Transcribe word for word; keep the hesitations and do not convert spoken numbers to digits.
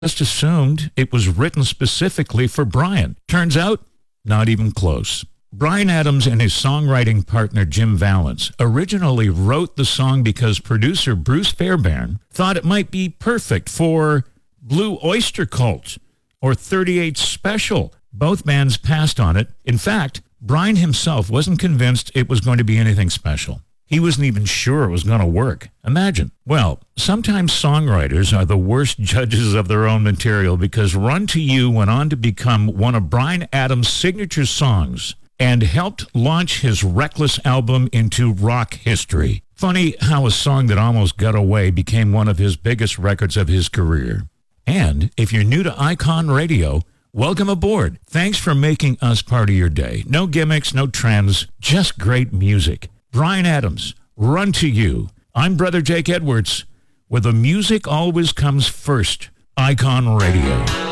just assumed it was written specifically for Bryan. Turns out, not even close. Bryan Adams and his songwriting partner Jim Vallance originally wrote the song because producer Bruce Fairbairn thought it might be perfect for Blue Oyster Cult or thirty-eight Special. Both bands passed on it. In fact, Bryan himself wasn't convinced it was going to be anything special. He wasn't even sure it was going to work. Imagine. Well, sometimes songwriters are the worst judges of their own material because Run to You went on to become one of Bryan Adams' signature songs and helped launch his Reckless album into rock history. Funny how a song that almost got away became one of his biggest records of his career. And if you're new to Icon Radio, welcome aboard. Thanks for making us part of your day. No gimmicks, no trends, just great music. Bryan Adams, Run to You. I'm Brother Jake Edwards, where the music always comes first. Icon Radio.